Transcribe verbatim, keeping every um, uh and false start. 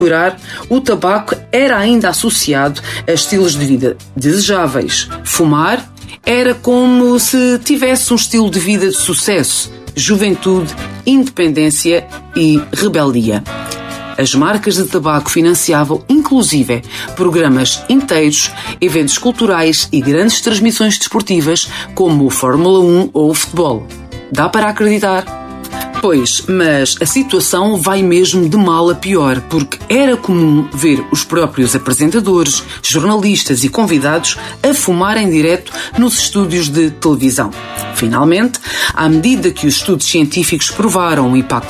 o tabaco era ainda associado a estilos de vida desejáveis. Fumar era como se tivesse um estilo de vida de sucesso, juventude, independência e rebeldia. As marcas de tabaco financiavam, inclusive, programas inteiros, eventos culturais e grandes transmissões desportivas, como a Fórmula um ou o futebol. Dá para acreditar? Pois, mas a situação vai mesmo de mal a pior, porque era comum ver os próprios apresentadores, jornalistas e convidados a fumar em direto nos estúdios de televisão. Finalmente, à medida que os estudos científicos provaram o impacto